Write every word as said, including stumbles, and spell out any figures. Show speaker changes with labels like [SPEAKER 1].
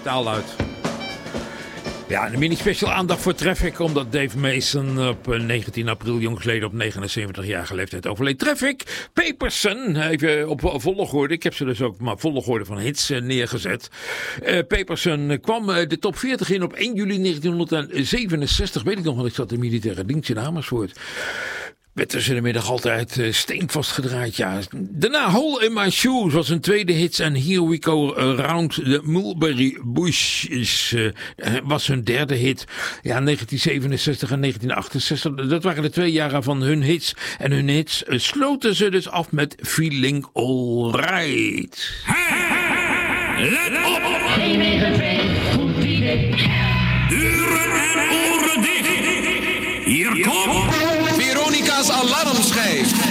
[SPEAKER 1] metaal uit. Ja, een mini-special aandacht voor Traffic, omdat Dave Mason op negentien april jongsleden op negenenzeventigjarige leeftijd overleed. Traffic, Paperson, even op volgorde, ik heb ze dus ook maar volgorde van hits neergezet. Uh, Paperson kwam de top veertig in op één juli negentienhonderdzevenenzestig, weet ik nog wel, ik zat in militaire dienst in Amersfoort. Werd tussen de middag altijd uh, steenvast gedraaid, ja. Daarna Hole in My Shoes was een tweede hit en Here We Go Around the Mulberry Bush is, uh, was hun derde hit. Ja, negentien zevenenzestig en negentien achtenzestig, dat waren de twee jaren van hun hits. En hun hits uh, sloten ze dus af met Feeling Alright.
[SPEAKER 2] Hey, let op! één negen twee, goed idee. Uren en oren dicht. Hier komt Veronica's alarmschijf.